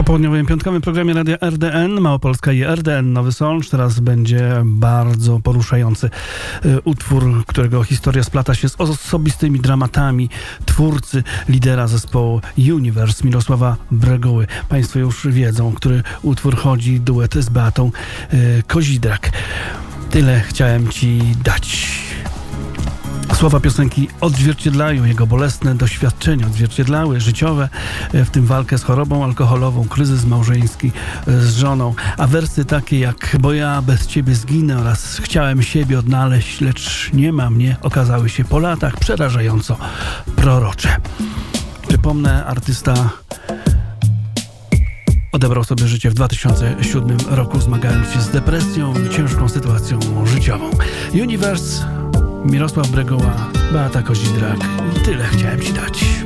popołudniowym piątkowym programie Radia RDN, Małopolska i RDN Nowy Sącz. Teraz będzie bardzo poruszający utwór, którego historia splata się z osobistymi dramatami twórcy, lidera zespołu Universe, Mirosława Breguły. Państwo już wiedzą, który utwór chodzi, duet z Beatą Kozidrak. Tyle chciałem ci dać. Słowa piosenki odzwierciedlają jego bolesne doświadczenia, odzwierciedlały życiowe, w tym walkę z chorobą alkoholową, kryzys małżeński z żoną, a wersy takie jak "Bo ja bez ciebie zginę" oraz "Chciałem siebie odnaleźć, lecz nie ma mnie" okazały się po latach przerażająco prorocze. Przypomnę, artysta odebrał sobie życie w 2007 roku, zmagając się z depresją i ciężką sytuacją życiową. Universe, Mirosław Breguła, Beata Kozidrak. Tyle chciałem ci dać.